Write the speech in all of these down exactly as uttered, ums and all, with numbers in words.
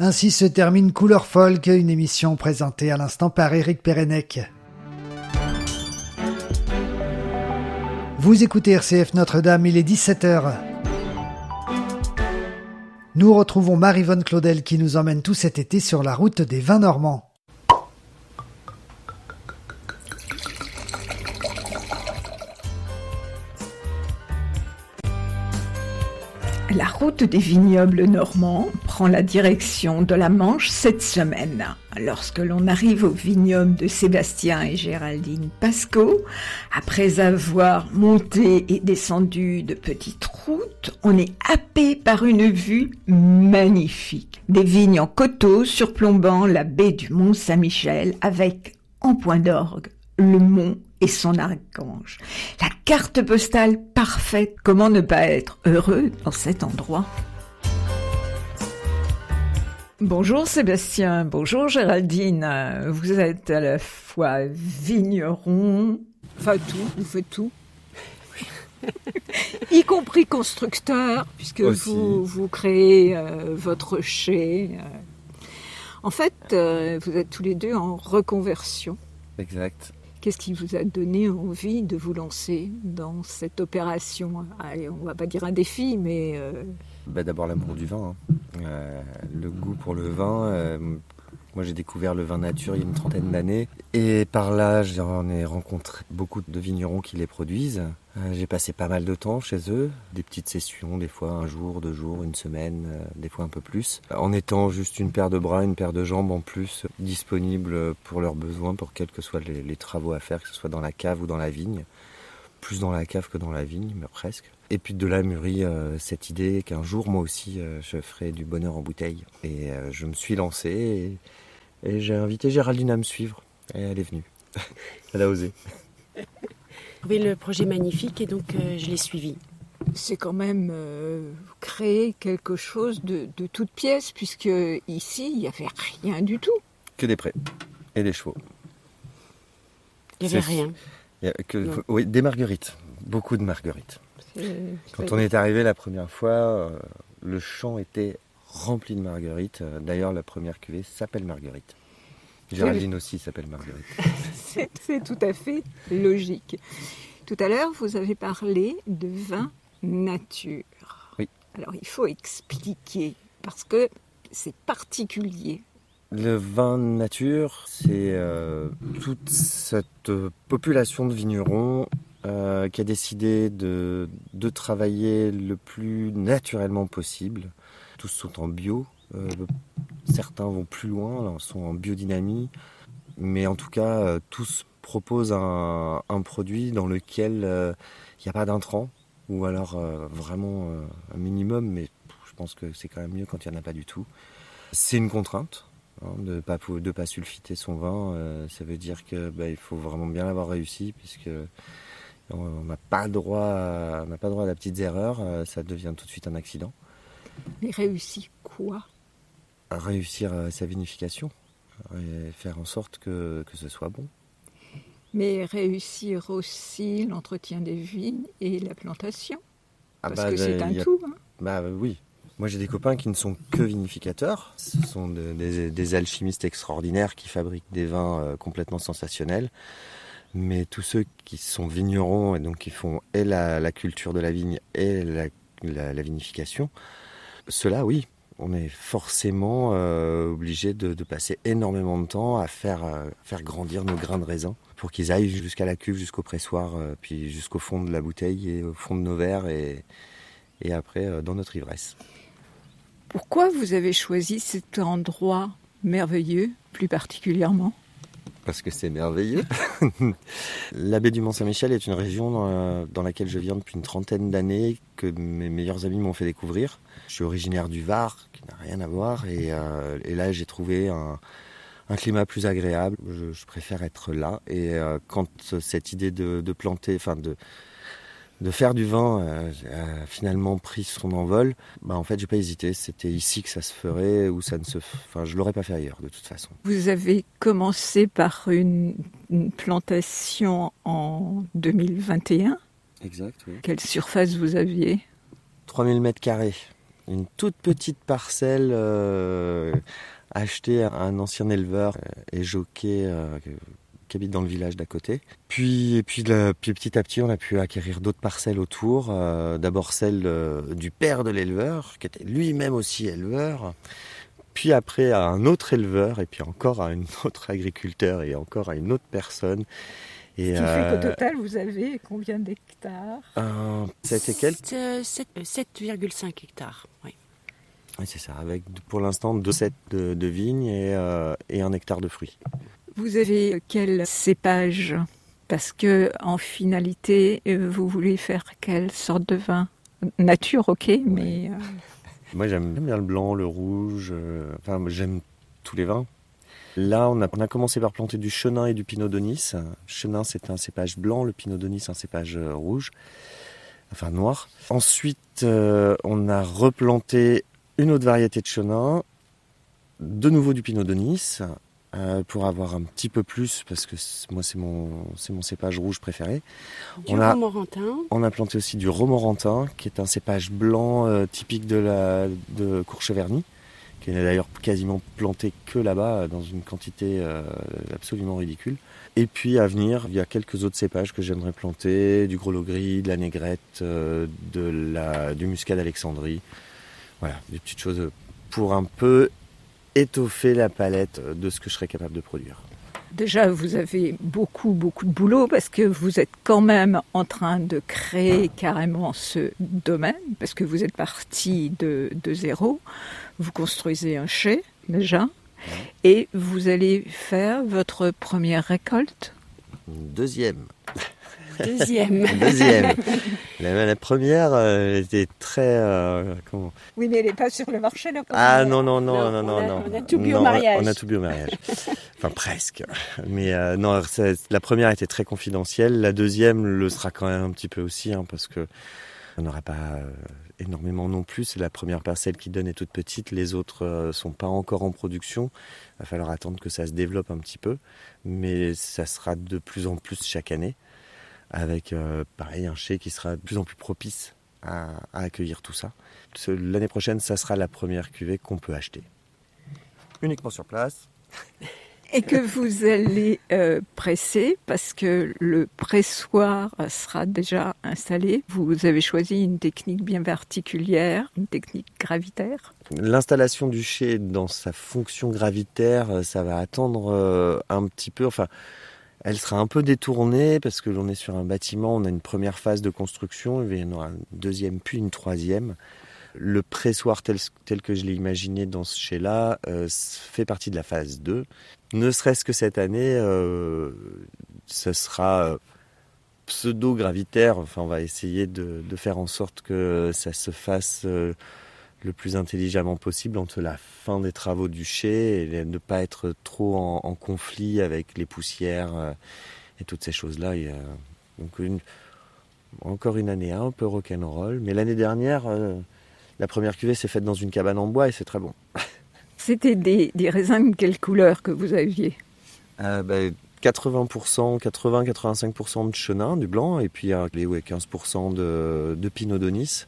Ainsi se termine Couleur Folk, une émission présentée à l'instant par Éric Pérenec. Vous écoutez R C F Notre-Dame, il est dix-sept heures. Nous retrouvons Marie-Vonne Claudel qui nous emmène tout cet été sur la route des vins normands. La route des vignobles normands prend la direction de la Manche cette semaine. Lorsque l'on arrive au vignoble de Sébastien et Géraldine Pascot, après avoir monté et descendu de petites routes, on est happé par une vue magnifique. Des vignes en coteaux surplombant la baie du Mont-Saint-Michel avec, en point d'orgue, le mont et son archange. La carte postale parfaite. Comment ne pas être heureux dans cet endroit? Bonjour Sébastien, bonjour Géraldine. Vous êtes à la fois vigneron, enfin tout, vous faites tout. Y compris constructeur, puisque vous, vous créez euh, votre chai. Euh. En fait, euh, vous êtes tous les deux en reconversion. Exact. Qu'est-ce qui vous a donné envie de vous lancer dans cette opération? Allez, on ne va pas dire un défi, mais... Euh... Bah, d'abord l'amour du vin, hein. euh, le goût pour le vin. Euh, moi j'ai découvert le vin nature il y a une trentaine d'années. Et par là j'en ai rencontré beaucoup de vignerons qui les produisent. Euh, j'ai passé pas mal de temps chez eux, des petites sessions, des fois un jour, deux jours, une semaine, euh, des fois un peu plus. En étant juste une paire de bras, une paire de jambes en plus, disponibles pour leurs besoins, pour quels que soient les, les travaux à faire, que ce soit dans la cave ou dans la vigne. Plus dans la cave que dans la vigne, mais presque. Et puis de là mûrit euh, cette idée qu'un jour, moi aussi, euh, je ferai du bonheur en bouteille. Et euh, je me suis lancé et, et j'ai invité Géraldine à me suivre. Et elle est venue. Elle a osé. J'ai trouvé le projet magnifique et donc euh, je l'ai suivi. C'est quand même euh, créer quelque chose de, de toute pièce, puisque ici, il n'y avait rien du tout. Que des prés et des chevaux. Il n'y avait rien. Il y a que, oui, des marguerites, beaucoup de marguerites. C'est, Quand c'est... on est arrivé la première fois, euh, le champ était rempli de marguerites. D'ailleurs, la première cuvée s'appelle Marguerite. Géraldine aussi s'appelle Marguerite. c'est, c'est tout à fait logique. Tout à l'heure, vous avez parlé de vin nature. Oui. Alors, il faut expliquer, parce que c'est particulier. Le vin nature, c'est euh, toute cette euh, population de vignerons euh, qui a décidé de, de travailler le plus naturellement possible. Tous sont en bio, euh, certains vont plus loin, sont en biodynamie, mais en tout cas, euh, tous proposent un, un produit dans lequel il euh, n'y a pas d'intrants, ou alors euh, vraiment euh, un minimum, mais je pense que c'est quand même mieux quand il n'y en a pas du tout. C'est une contrainte. De ne pas, de pas sulfiter son vin, euh, ça veut dire qu'il bah, faut vraiment bien l'avoir réussi, puisque on n'a pas droit à, on n'a pas droit à la petite erreur, euh, ça devient tout de suite un accident. Mais réussi quoi? Réussir euh, sa vinification, et faire en sorte que, que ce soit bon. Mais réussir aussi l'entretien des vignes et la plantation, ah parce bah, que c'est un a... tout. Hein. Bah oui. Moi, j'ai des copains qui ne sont que vinificateurs. Ce sont de, des, des alchimistes extraordinaires qui fabriquent des vins euh, complètement sensationnels. Mais tous ceux qui sont vignerons et donc qui font et la, la culture de la vigne et la, la, la vinification, ceux-là, oui, on est forcément euh, obligé de, de passer énormément de temps à faire, euh, faire grandir nos grains de raisin pour qu'ils aillent jusqu'à la cuve, jusqu'au pressoir, euh, puis jusqu'au fond de la bouteille et au fond de nos verres et, et après euh, dans notre ivresse. Pourquoi vous avez choisi cet endroit merveilleux, plus particulièrement? Parce que c'est merveilleux. La baie du Mont-Saint-Michel est une région dans, dans laquelle je viens depuis une trentaine d'années, que mes meilleurs amis m'ont fait découvrir. Je suis originaire du Var, qui n'a rien à voir, et, euh, et là j'ai trouvé un, un climat plus agréable. Je, je préfère être là. Et euh, quand cette idée de, de planter, enfin de... de faire du vin euh, a finalement pris son envol, bah en fait j'ai pas hésité, c'était ici que ça se ferait ou ça ne se, enfin je l'aurais pas fait ailleurs de toute façon. Vous avez commencé par une, une plantation en deux mille vingt et un. Exact, oui. Quelle surface vous aviez? trois mille mètres carrés Une toute petite parcelle euh, achetée à un ancien éleveur et jockey euh, qui habite dans le village d'à côté. Puis, et puis, le, puis petit à petit, on a pu acquérir d'autres parcelles autour. Euh, d'abord celle euh, du père de l'éleveur, qui était lui-même aussi éleveur. Puis après à un autre éleveur, et puis encore à un autre agriculteur, et encore à une autre personne. Et, Ce qui euh, fait qu'au total, vous avez combien d'hectares euh, Ça a été quel sept virgule cinq hectares, oui. Oui, c'est ça, avec pour l'instant deux sets de, de vignes et, euh, et un hectare de fruits. Vous avez quel cépage ? Parce que en finalité, vous voulez faire quelle sorte de vin ? Nature, ok, ouais. mais... Euh... Moi, j'aime bien le blanc, le rouge, euh, enfin, j'aime tous les vins. Là, on a, on a commencé par planter du chenin et du pinot d'Aunis. Chenin, c'est un cépage blanc, le pinot d'Aunis, un cépage rouge, enfin noir. Ensuite, euh, on a replanté une autre variété de chenin, de nouveau du pinot d'Aunis, euh, pour avoir un petit peu plus, parce que moi, c'est mon, c'est mon cépage rouge préféré. Du on a, romorantin. On a planté aussi du romorantin, qui est un cépage blanc euh, typique de, la, de Courcheverny, qui n'est d'ailleurs quasiment planté que là-bas, dans une quantité euh, absolument ridicule. Et puis à venir, il y a quelques autres cépages que j'aimerais planter, du grelot gris, de la négrette, euh, de la, du muscat d'Alexandrie. Voilà, des petites choses pour un peu étoffer la palette de ce que je serais capable de produire. Déjà, vous avez beaucoup, beaucoup de boulot parce que vous êtes quand même en train de créer carrément ce domaine, parce que vous êtes parti de, de zéro. Vous construisez un chai, déjà, et vous allez faire votre première récolte. Deuxième. Deuxième. Deuxième. La, la première euh, était très... Euh, comment... Oui, mais elle n'est pas sur le marché, là. Ah non, non, non, non, non. On a, non. On a tout bu au mariage. On a tout bu au mariage. Enfin, presque. Mais euh, non, la première était très confidentielle. La deuxième le sera quand même un petit peu aussi, hein, parce que on n'aura pas euh, énormément non plus. C'est la première parcelle qui donne est toute petite. Les autres euh, sont pas encore en production. Il va falloir attendre que ça se développe un petit peu. Mais ça sera de plus en plus chaque année. Avec, euh, pareil, un chai qui sera de plus en plus propice à, à accueillir tout ça. L'année prochaine, ça sera la première cuvée qu'on peut acheter. Uniquement sur place. Et que vous allez euh, presser, parce que le pressoir sera déjà installé. Vous avez choisi une technique bien particulière, une technique gravitaire. L'installation du chai dans sa fonction gravitaire, ça va attendre euh, un petit peu... Enfin, elle sera un peu détournée parce que l'on est sur un bâtiment, on a une première phase de construction, il y en aura une deuxième puis une troisième. Le pressoir tel, tel que je l'ai imaginé dans ce chai-là euh, fait partie de la phase deux. Ne serait-ce que cette année, euh, ce sera euh, pseudo-gravitaire. Enfin, on va essayer de, de faire en sorte que ça se fasse euh, le plus intelligemment possible entre la fin des travaux du chai et ne pas être trop en, en conflit avec les poussières euh, et toutes ces choses-là. Et, euh, donc une, encore une année un peu rock'n'roll, mais l'année dernière, euh, la première cuvée s'est faite dans une cabane en bois et c'est très bon. C'était des, des raisins de quelle couleur que vous aviez ? euh, bah, quatre-vingts pour cent, quatre-vingts à quatre-vingt-cinq pour cent de chenin, du blanc, et puis euh, les ouais, quinze pour cent de, de pinot d'Aunis.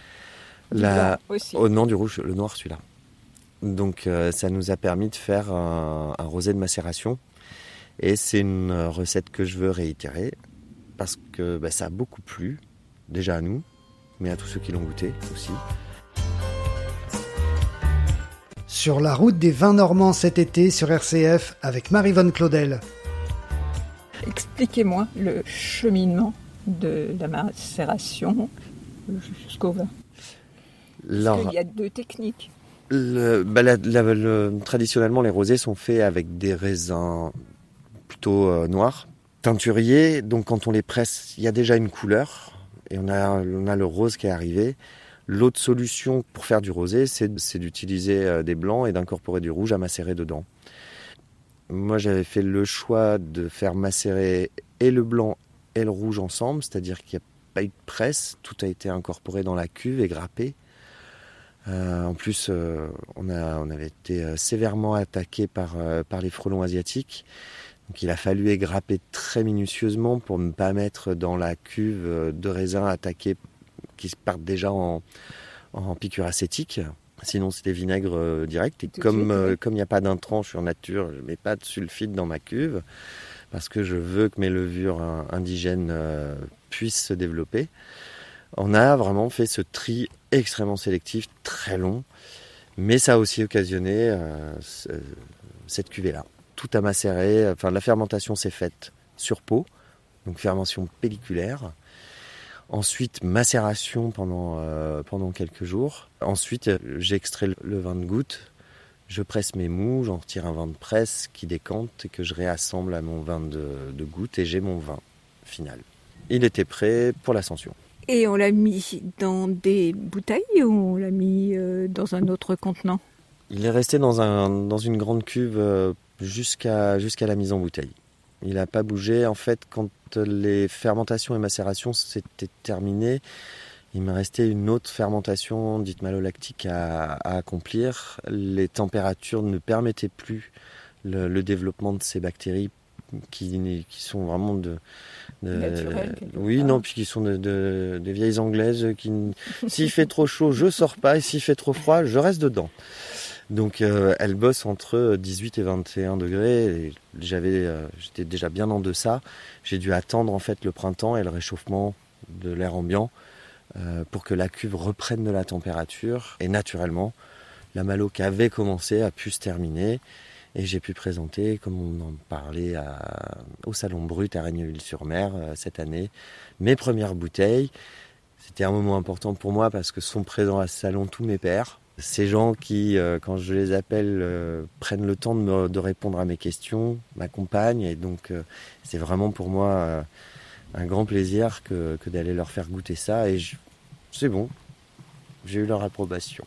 La... Oh non, du rouge, le noir celui-là. Donc euh, ça nous a permis de faire un, un rosé de macération. Et c'est une recette que je veux réitérer parce que bah, ça a beaucoup plu, déjà à nous, mais à tous ceux qui l'ont goûté aussi. Sur la route des vins normands cet été sur R C F avec Marie-Vonne Claudel. Expliquez-moi le cheminement de la macération jusqu'au vin. Parce qu'il y a deux techniques. Le, bah la, la, le, traditionnellement, les rosés sont faits avec des raisins plutôt euh, noirs, teinturiers. Donc, quand on les presse, il y a déjà une couleur et on a, on a le rose qui est arrivé. L'autre solution pour faire du rosé, c'est, c'est d'utiliser euh, des blancs et d'incorporer du rouge à macérer dedans. Moi, j'avais fait le choix de faire macérer et le blanc et le rouge ensemble, c'est-à-dire qu'il n'y a pas eu de presse, tout a été incorporé dans la cuve et grappé. Euh, en plus, euh, on, a, on avait été euh, sévèrement attaqué par, euh, par les frelons asiatiques. Donc il a fallu égrapper très minutieusement pour ne pas mettre dans la cuve euh, de raisins attaqués qui partent déjà en, en piqûre acétique. Sinon, c'est des vinaigres euh, directs. Et Tout de comme suite, euh, oui. comme il n'y a pas d'intrant, je suis en nature, je ne mets pas de sulfite dans ma cuve parce que je veux que mes levures euh, indigènes euh, puissent se développer. On a vraiment fait ce tri extrêmement sélectif, très long, mais ça a aussi occasionné euh, ce, cette cuvée-là. Tout a macéré, enfin la fermentation s'est faite sur peau, donc fermentation pelliculaire. Ensuite, macération pendant, euh, pendant quelques jours. Ensuite, j'extrais le vin de goutte, je presse mes mous, j'en retire un vin de presse qui décante et que je réassemble à mon vin de, de goutte et j'ai mon vin final. Il était prêt pour l'ascension. Et on l'a mis dans des bouteilles ou on l'a mis euh, dans un autre contenant? Il est resté dans, un, dans une grande cuve euh, jusqu'à, jusqu'à la mise en bouteille. Il n'a pas bougé. En fait, quand les fermentations et macérations s'étaient terminées, il me restait une autre fermentation dite malolactique à, à accomplir. Les températures ne permettaient plus le, le développement de ces bactéries qui, qui sont vraiment de... de Naturelles, oui, non, puis qui sont de, de, des vieilles anglaises qui, s'il fait trop chaud, je sors pas, et s'il fait trop froid, je reste dedans. Donc euh, elle bosse entre dix-huit et vingt et un degrés. Et j'avais, euh, j'étais déjà bien en deçà. J'ai dû attendre en fait le printemps et le réchauffement de l'air ambiant euh, pour que la cuve reprenne de la température. Et naturellement, la malo qui avait commencé a pu se terminer. Et j'ai pu présenter, comme on en parlait à, au Salon Brut à Ragneville-sur-Mer euh, cette année, mes premières bouteilles. C'était un moment important pour moi parce que sont présents à ce salon tous mes pairs. Ces gens qui, euh, quand je les appelle, euh, prennent le temps de, me, de répondre à mes questions, m'accompagnent. Et donc, euh, c'est vraiment pour moi euh, un grand plaisir que, que d'aller leur faire goûter ça. Et je, c'est bon, j'ai eu leur approbation.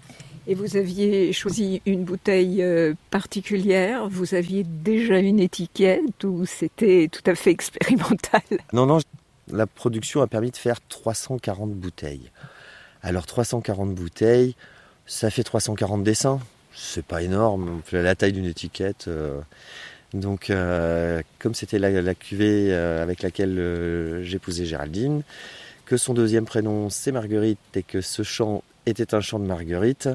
Et vous aviez choisi une bouteille euh, particulière? Vous aviez déjà une étiquette ou c'était tout à fait expérimental? Non, non, la production a permis de faire trois cent quarante bouteilles. Alors, trois cent quarante bouteilles... ça fait trois cent quarante dessins, c'est pas énorme, la taille d'une étiquette. Euh, donc, euh, comme c'était la, la cuvée euh, avec laquelle euh, j'épousais Géraldine, que son deuxième prénom c'est Marguerite et que ce chant était un chant de Marguerite,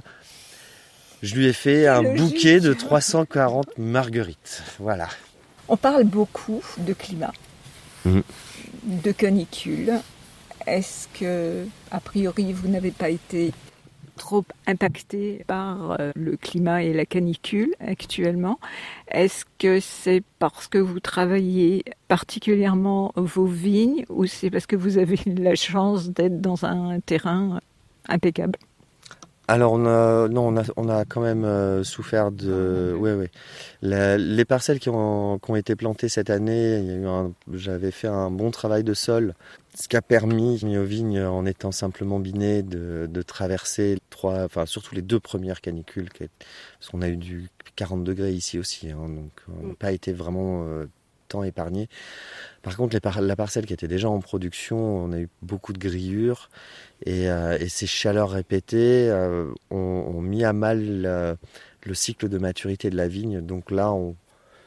je lui ai fait un Logique. bouquet de trois cent quarante marguerites. Voilà. On parle beaucoup de climat, Mmh. de canicule. Est-ce que, a priori, vous n'avez pas été trop impacté par euh, le climat et la canicule actuellement? Est-ce que c'est parce que vous travaillez particulièrement vos vignes ou c'est parce que vous avez la chance d'être dans un terrain impeccable? Alors on a, non, on a, on a quand même euh, souffert de, ouais, ouais. La- les parcelles qui ont, qui ont été plantées cette année, il y a eu un- j'avais fait un bon travail de sol, ce qui a permis aux vignes, en étant simplement binées, de, de traverser trois, enfin surtout les deux premières canicules, qui- parce qu'on a eu du quarante degrés ici aussi, hein, donc on n'a pas été vraiment euh, tant épargné. Par contre, les par- la parcelle qui était déjà en production, on a eu beaucoup de grillures. Et, euh, et ces chaleurs répétées euh, ont, ont mis à mal euh, le cycle de maturité de la vigne. Donc là, on,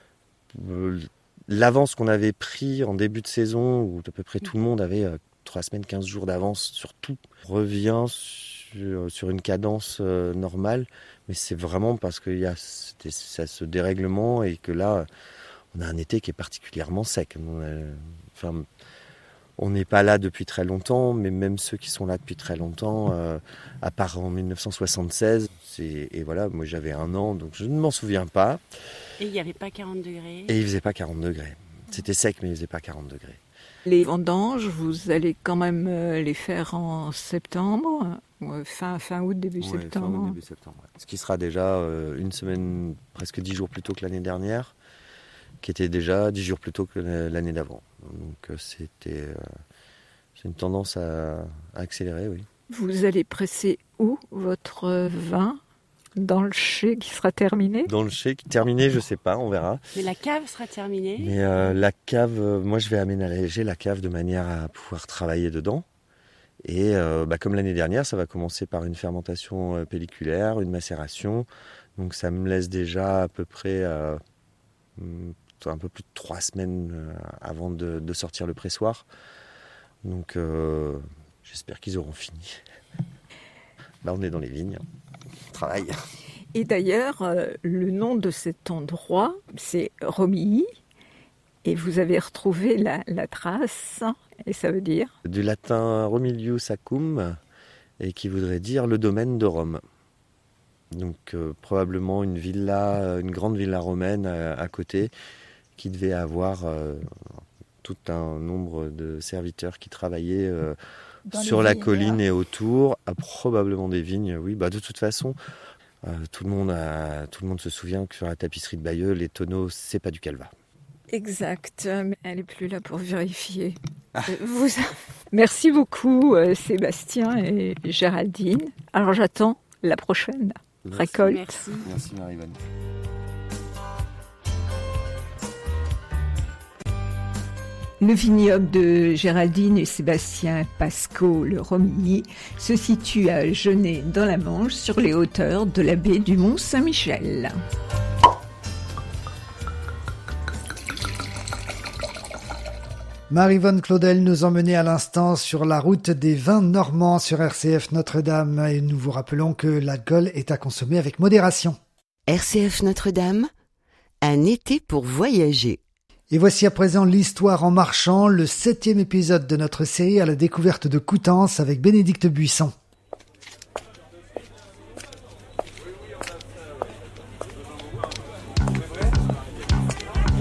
euh, l'avance qu'on avait pris en début de saison, où à peu près tout le monde avait euh, trois semaines, quinze jours d'avance sur tout, revient sur, sur une cadence euh, normale. Mais c'est vraiment parce qu'il y a c'était- ça, ce dérèglement et que là, on a un été qui est particulièrement sec. On a- enfin, on n'est pas là depuis très longtemps, mais même ceux qui sont là depuis très longtemps, euh, à part en mille neuf cent soixante-seize, c'est, et voilà, moi j'avais un an, donc je ne m'en souviens pas. Et il n'y avait pas quarante degrés. Et il faisait pas quarante degrés. C'était sec, mais il faisait pas quarante degrés. Les vendanges, vous allez quand même euh, les faire en septembre, euh, fin, fin août, début Ouais, fin septembre. août, début septembre. Ouais. Ce qui sera déjà euh, une semaine, presque dix jours plus tôt que l'année dernière, qui était déjà dix jours plus tôt que l'année d'avant. Donc euh, c'était, euh, c'est une tendance à, à accélérer, oui. Vous allez presser où votre vin? Dans le chai qui sera terminé? Dans le chai, terminé, je sais pas, on verra. Mais la cave sera terminée. Mais euh, la cave, euh, moi je vais aménager la cave de manière à pouvoir travailler dedans. Et euh, bah, comme l'année dernière, ça va commencer par une fermentation euh, pelliculaire, une macération. Donc ça me laisse déjà à peu près euh, un peu plus de trois semaines euh, avant de, de sortir le pressoir. Donc euh, j'espère qu'ils auront fini. Là, on est dans les vignes, on travaille. Et d'ailleurs, euh, le nom de cet endroit, c'est Romilly. Et vous avez retrouvé la, la trace, et ça veut dire ? Du latin Romilius Acum, et qui voudrait dire le domaine de Rome. Donc euh, probablement une villa, une grande villa romaine à, à côté, qui devait avoir euh, tout un nombre de serviteurs qui travaillaient euh, sur la colline et autour, à probablement des vignes. Oui, bah de toute façon, euh, tout le monde a, tout le monde se souvient que sur la tapisserie de Bayeux, les tonneaux, c'est pas du Calva. Exact, mais elle n'est plus là pour vérifier. Ah. Vous... Merci beaucoup Sébastien et Géraldine. Alors j'attends la prochaine Merci. récolte. Merci. Merci Marie-Vonne. Le vignoble de Géraldine et Sébastien Pascaud, le Romilly, se situe à Genêt dans la Manche, sur les hauteurs de la baie du Mont-Saint-Michel. Marie-Vonne Claudel nous emmenait à l'instant sur la route des vins normands sur R C F Notre-Dame et nous vous rappelons que l'alcool est à consommer avec modération. R C F Notre-Dame, un été pour voyager. Et voici à présent l'histoire en marchant, le septième épisode de notre série à la découverte de Coutances avec Bénédicte Buisson.